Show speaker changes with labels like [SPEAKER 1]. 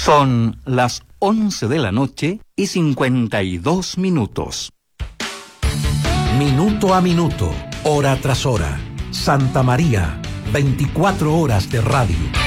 [SPEAKER 1] Son las 11 de la noche y 52 minutos.
[SPEAKER 2] Minuto a minuto, hora tras hora. Santa María, 24 horas de radio.